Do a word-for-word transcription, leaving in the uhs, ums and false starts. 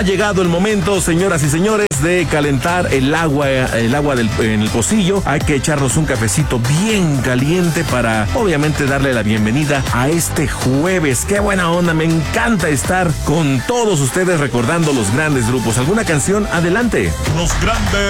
Ha llegado el momento, señoras y señores, de calentar el agua, el agua del, en el pocillo. Hay que echarnos un cafecito bien caliente para, obviamente, darle la bienvenida a este jueves. ¡Qué buena onda! Me encanta estar con todos ustedes recordando los grandes grupos. ¿Alguna canción? Adelante. Los grandes